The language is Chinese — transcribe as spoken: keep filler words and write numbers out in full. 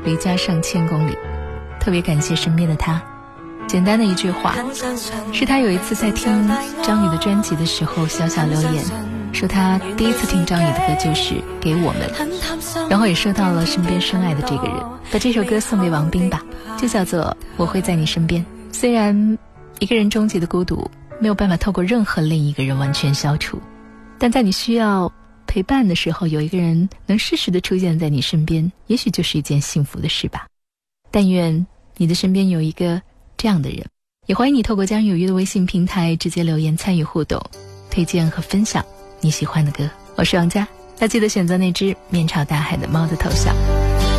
回家上千公里，特别感谢身边的他。简单的一句话，是他有一次在听张宇的专辑的时候小小留言，说他第一次听张宇的歌就是《给我们》，然后也说到了身边深爱的这个人。把这首歌送给王斌吧，就叫做《我会在你身边》。虽然一个人终极的孤独没有办法透过任何另一个人完全消除，但在你需要陪伴的时候，有一个人能适时地出现在你身边，也许就是一件幸福的事吧。但愿你的身边有一个这样的人。也欢迎你透过江有约的微信平台直接留言参与互动，推荐和分享你喜欢的歌。我是王佳，要记得选择那只面朝大海的猫的头像。